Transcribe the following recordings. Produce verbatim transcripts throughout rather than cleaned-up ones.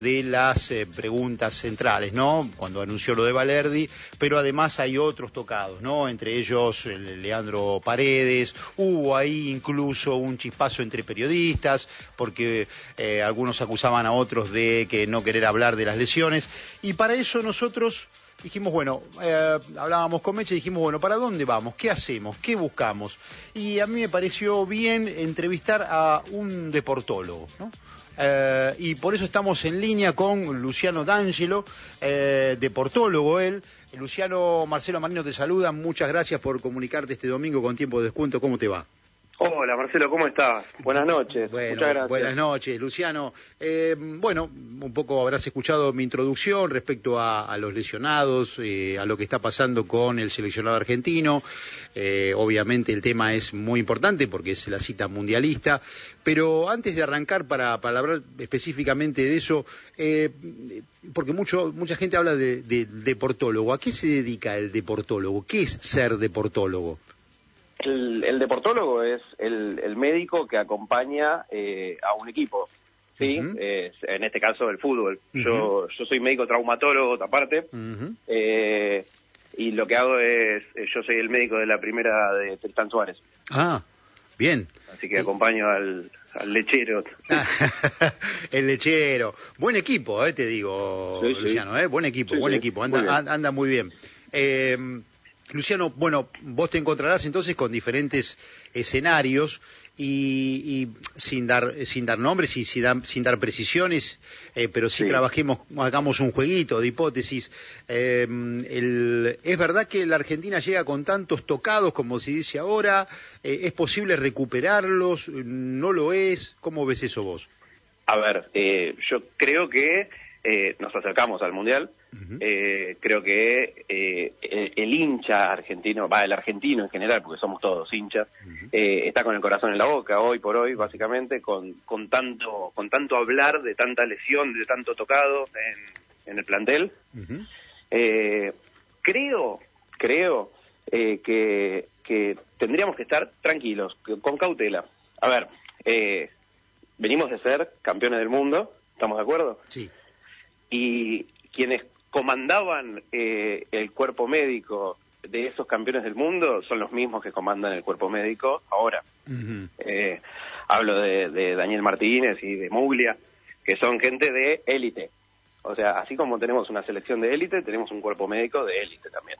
de las eh, preguntas centrales, ¿no? Cuando anunció lo de Balerdi, pero además hay otros tocados, ¿no? Entre ellos el Leandro Paredes, hubo ahí incluso un chispazo entre periodistas, porque eh, algunos acusaban a otros de que no querer hablar de las lesiones, y para eso nosotros dijimos, bueno, eh, hablábamos con Meche y dijimos, bueno, ¿para dónde vamos? ¿Qué hacemos? ¿Qué buscamos? Y a mí me pareció bien entrevistar a un deportólogo, ¿no? Eh, y por eso estamos en línea con Luciano D'Angelo, eh, deportólogo él. Luciano, Marcelo Marino te saluda, muchas gracias por comunicarte este domingo con tiempo de descuento. ¿Cómo te va? Hola Marcelo, ¿cómo estás? Buenas noches. Bueno, muchas gracias. Buenas noches, Luciano. Eh, bueno, un poco habrás escuchado mi introducción respecto a, a los lesionados, eh, a lo que está pasando con el seleccionado argentino. Eh, obviamente el tema es muy importante porque es la cita mundialista, pero antes de arrancar para, para hablar específicamente de eso, eh, porque mucho mucha gente habla de, de deportólogo. ¿A qué se dedica el deportólogo? ¿Qué es ser deportólogo? El, el deportólogo es el, el médico que acompaña eh, a un equipo, ¿sí? Uh-huh. eh, en este caso el fútbol. Uh-huh. Yo yo soy médico traumatólogo, aparte, uh-huh. eh, y lo que hago es, yo soy el médico de la primera de Tristán Suárez. Ah, bien. Así que acompaño al, al lechero. El lechero. Buen equipo, eh, te digo, sí, Luciano, sí. eh, buen equipo, sí, buen sí. equipo, anda muy anda muy bien. Eh, Luciano, bueno, vos te encontrarás entonces con diferentes escenarios y, y sin dar sin dar nombres y sin dar, sin dar precisiones, eh, pero sí, sí trabajemos, hagamos un jueguito de hipótesis. Eh, el, ¿Es verdad que la Argentina llega con tantos tocados como se dice ahora? Eh, ¿Es posible recuperarlos? ¿No lo es? ¿Cómo ves eso vos? A ver, eh, yo creo que eh, nos acercamos al Mundial. Uh-huh. Eh, creo que eh, el, el hincha argentino, va, el argentino en general, porque somos todos hinchas, uh-huh. eh, está con el corazón en la boca hoy por hoy, básicamente, con, con tanto con tanto hablar de tanta lesión, de tanto tocado en, en el plantel. Uh-huh. Eh, creo, creo eh, que, que tendríamos que estar tranquilos, con cautela. A ver, eh, venimos de ser campeones del mundo, ¿estamos de acuerdo? Sí. Y quienes comandaban eh, el cuerpo médico de esos campeones del mundo son los mismos que comandan el cuerpo médico ahora. Uh-huh. Eh, hablo de, de Daniel Martínez y de Muglia, que son gente de élite. O sea, así como tenemos una selección de élite, tenemos un cuerpo médico de élite también.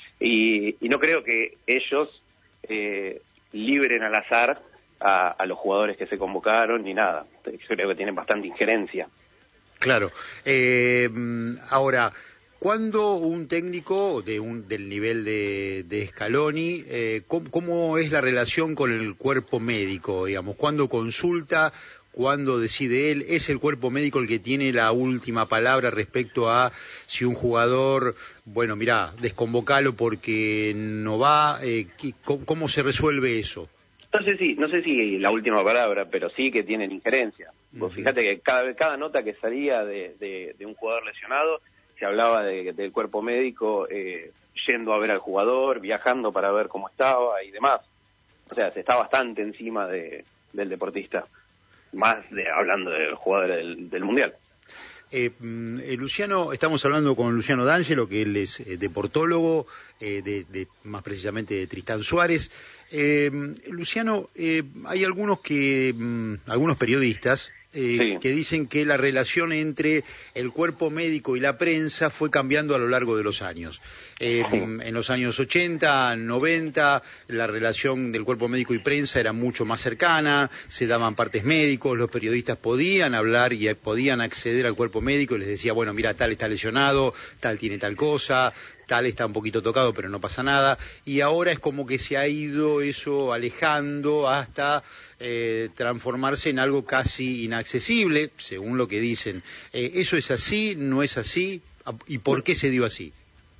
Y, y no creo que ellos eh, libren al azar a, a los jugadores que se convocaron ni nada. Yo creo que tienen bastante injerencia. Claro. Eh, ahora, ¿cuándo un técnico de un, del nivel de, de Scaloni, eh, ¿cómo, cómo es la relación con el cuerpo médico? Digamos, ¿cuándo consulta? ¿Cuándo decide él? ¿Es el cuerpo médico el que tiene la última palabra respecto a si un jugador, bueno, mirá, desconvocalo porque no va? Eh, ¿cómo, ¿Cómo se resuelve eso? No sé si, no sé si la última palabra, pero sí que tienen injerencia. Vos fíjate que cada, cada nota que salía de, de, de un jugador lesionado, se hablaba de, del cuerpo médico eh, yendo a ver al jugador, viajando para ver cómo estaba y demás. O sea, se está bastante encima de, del deportista, más de hablando del jugador del, del Mundial. Eh, eh, Luciano, estamos hablando con Luciano D'Angelo, que él es eh, deportólogo, eh, de, de, más precisamente de Tristán Suárez. Eh, Luciano, eh, hay algunos que, mm, algunos periodistas eh, sí. que dicen que la relación entre el cuerpo médico y la prensa fue cambiando a lo largo de los años. Eh, sí. En los años ochenta, noventa, la relación del cuerpo médico y prensa era mucho más cercana, se daban partes médicos, los periodistas podían hablar y podían acceder al cuerpo médico y les decía, bueno, mira, tal está lesionado, tal tiene tal cosa, tal está un poquito tocado, pero no pasa nada. Y ahora es como que se ha ido eso alejando hasta eh, transformarse en algo casi inaccesible, según lo que dicen. Eh, ¿Eso es así? ¿No es así? ¿Y por qué se dio así?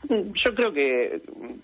Yo creo que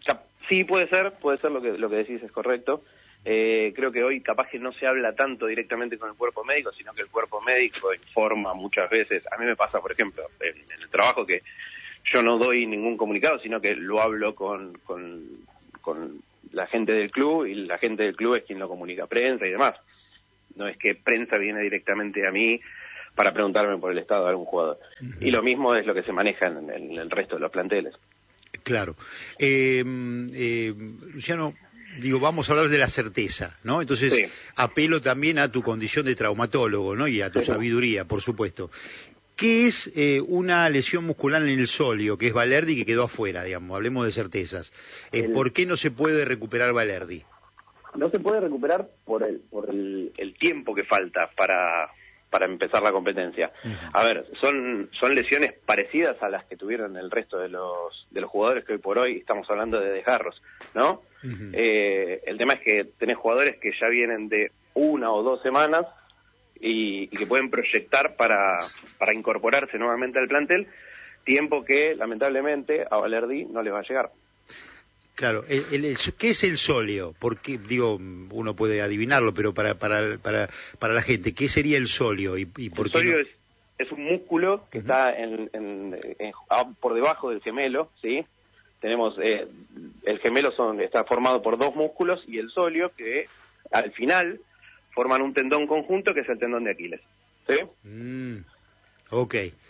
sí puede ser, puede ser lo que lo que decís es correcto. Eh, creo que hoy capaz que no se habla tanto directamente con el cuerpo médico, sino que el cuerpo médico informa muchas veces. A mí me pasa, por ejemplo, en, en el trabajo que yo no doy ningún comunicado, sino que lo hablo con, con, con la gente del club y la gente del club es quien lo comunica a prensa y demás. No es que prensa viene directamente a mí para preguntarme por el estado de algún jugador. Uh-huh. Y lo mismo es lo que se maneja en, en el resto de los planteles. Claro. Eh, eh, Luciano, digo, vamos a hablar de la certeza, ¿no? Entonces, sí. apelo también a tu condición de traumatólogo, ¿no? Y a tu sí. sabiduría, por supuesto. ¿Qué es eh, una lesión muscular en el sóleo, que es Valerdi, que quedó afuera, digamos? Hablemos de certezas. Eh, el... ¿Por qué no se puede recuperar Valerdi? No se puede recuperar por el por el, el tiempo que falta para para empezar la competencia. Uh-huh. A ver, son son lesiones parecidas a las que tuvieron el resto de los de los jugadores que hoy por hoy estamos hablando de desgarros, ¿no? Uh-huh. Eh, el tema es que tenés jugadores que ya vienen de una o dos semanas y, y que pueden proyectar para para incorporarse nuevamente al plantel, tiempo que lamentablemente a Valerdi no le va a llegar. Claro, el, el, el, ¿qué es el sóleo? Porque, digo, uno puede adivinarlo, pero para para para para la gente, ¿qué sería el sóleo? ¿Y, y por el qué sóleo no? es, es un músculo que uh-huh. está en, en, en, por debajo del gemelo, ¿sí? Tenemos, eh, el gemelo son está formado por dos músculos y el sóleo que al final forman un tendón conjunto que es el tendón de Aquiles, ¿sí? Mm, ok.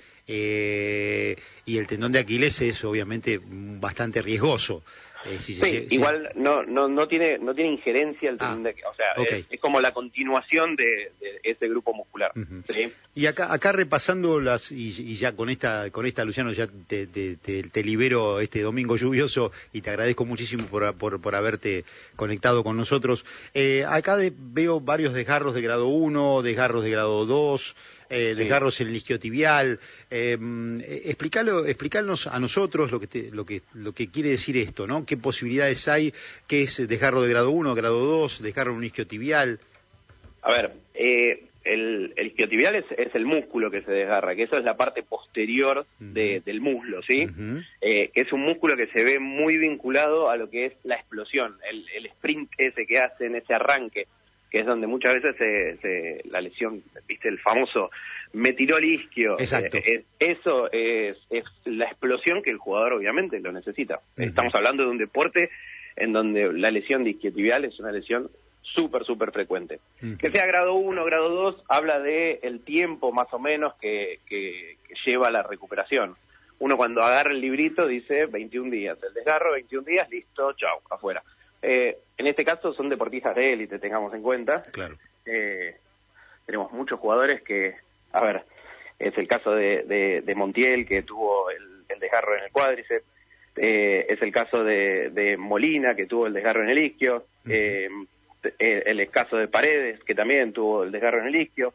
Eh, y el tendón de Aquiles es obviamente bastante riesgoso. Eh, si sí, se, igual si... no no no tiene no tiene injerencia el tendón ah, de Aquiles, o sea, okay. es, es como la continuación de, de ese grupo muscular. Uh-huh. ¿Sí? Y acá acá repasando las y, y ya con esta con esta Luciano ya te, te, te, te libero este domingo lluvioso y te agradezco muchísimo por por, por haberte conectado con nosotros. Eh, acá de, veo varios desgarros de grado uno, desgarros de grado dos. Eh, desgarros sí. en el isquiotibial. Eh, explícalo, explícanos a nosotros lo que te, lo que lo que quiere decir esto, ¿no? ¿Qué posibilidades hay? ¿Qué es desgarro de grado uno, grado dos, desgarro en un isquiotibial? A ver, eh, el, el isquiotibial es, es el músculo que se desgarra, que eso es la parte posterior uh-huh. de, del muslo, ¿sí? Uh-huh. Eh, que es un músculo que se ve muy vinculado a lo que es la explosión, el, el sprint ese que hacen, ese arranque, que es donde muchas veces se, se, la lesión, viste, el famoso me tiró el isquio. Exacto. Eh, eh, eso es, es la explosión que el jugador obviamente lo necesita. Uh-huh. Estamos hablando de un deporte en donde la lesión de isquiotibial es una lesión súper, súper frecuente. Uh-huh. Que sea grado uno, grado dos, habla de el tiempo más o menos que, que, que lleva la recuperación. Uno cuando agarra el librito dice veintiún días, el desgarro, veintiún días, listo, chau, afuera. Eh, en este caso son deportistas de élite, tengamos en cuenta. Claro. Eh, tenemos muchos jugadores que, a ver, es el caso de, de, de Montiel, que tuvo el, el desgarro en el cuádriceps, eh, es el caso de, de Molina, que tuvo el desgarro en el isquio, uh-huh. eh, el, el caso de Paredes, que también tuvo el desgarro en el isquio.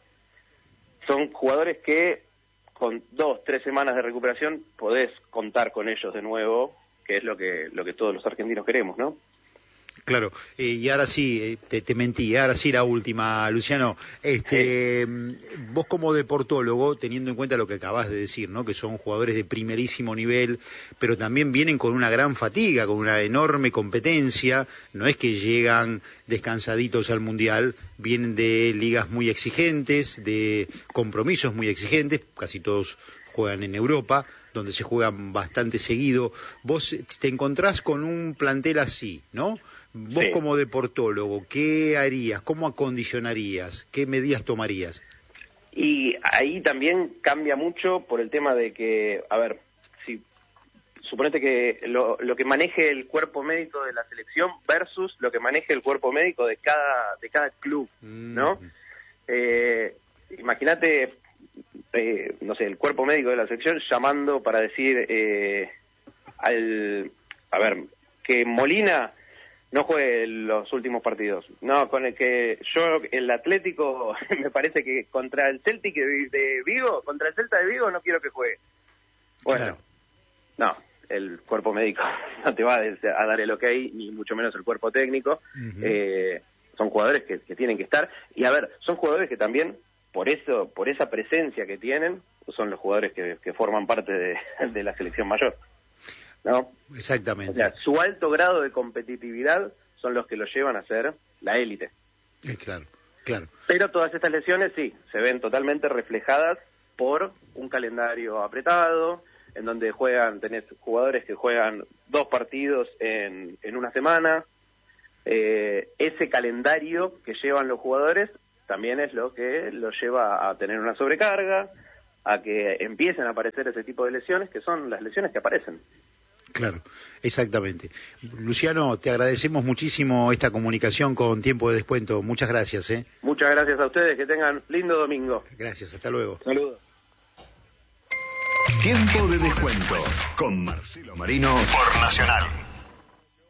Son jugadores que con dos, tres semanas de recuperación podés contar con ellos de nuevo, que es lo que, lo que todos los argentinos queremos, ¿no? Claro, eh, y ahora sí, eh, te, te mentí, ahora sí la última, Luciano. Este, sí. Vos como deportólogo, teniendo en cuenta lo que acabas de decir, ¿no? Que son jugadores de primerísimo nivel, pero también vienen con una gran fatiga, con una enorme competencia, no es que llegan descansaditos al Mundial, vienen de ligas muy exigentes, de compromisos muy exigentes, casi todos juegan en Europa, donde se juegan bastante seguido. Vos te encontrás con un plantel así, ¿no? Vos sí. como deportólogo, ¿qué harías? ¿Cómo acondicionarías? ¿Qué medidas tomarías? Y ahí también cambia mucho por el tema de que, a ver, si suponete que lo, lo que maneje el cuerpo médico de la selección versus lo que maneje el cuerpo médico de cada de cada club, ¿no? Mm. Eh, imagínate, eh, no sé, el cuerpo médico de la selección llamando para decir eh, al, a ver, que Molina no juegue los últimos partidos. No, con el que yo, el Atlético, me parece que contra el Celtic de Vigo, contra el Celta de Vigo no quiero que juegue. Bueno, claro. No, el cuerpo médico no te va a dar el ok, ni mucho menos el cuerpo técnico. Uh-huh. Eh, son jugadores que, que tienen que estar. Y a ver, son jugadores que también, por eso, por esa presencia que tienen, son los jugadores que, que forman parte de, de la selección mayor, ¿no? Exactamente. O sea, su alto grado de competitividad son los que lo llevan a ser la élite. Eh, claro, claro. Pero todas estas lesiones sí, se ven totalmente reflejadas por un calendario apretado, en donde juegan, tenés jugadores que juegan dos partidos en, en una semana. Eh, ese calendario que llevan los jugadores también es lo que lo lleva a tener una sobrecarga, a que empiecen a aparecer ese tipo de lesiones, que son las lesiones que aparecen. Claro, exactamente. Luciano, te agradecemos muchísimo esta comunicación con Tiempo de Descuento. Muchas gracias. ¿eh? Muchas gracias a ustedes, que tengan lindo domingo. Gracias, hasta luego. Saludos. Tiempo de Descuento con Marcelo Marino por Nacional.